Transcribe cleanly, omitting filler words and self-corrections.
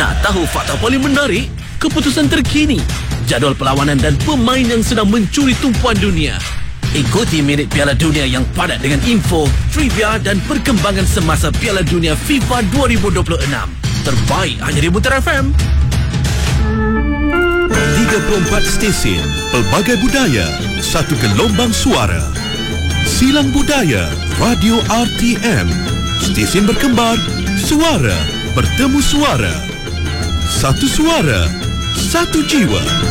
Nak tahu fakta paling menarik? Keputusan terkini, jadual perlawanan dan pemain yang sedang mencuri tumpuan dunia. Ikuti minit Piala Dunia yang padat dengan info, trivia dan perkembangan semasa Piala Dunia FIFA 2026. Terbaik hanya di Mutar FM. 34 stesen, pelbagai budaya, satu gelombang suara. Silang Budaya, Radio RTM. Stesen berkembar, suara bertemu suara. Satu suara, satu jiwa.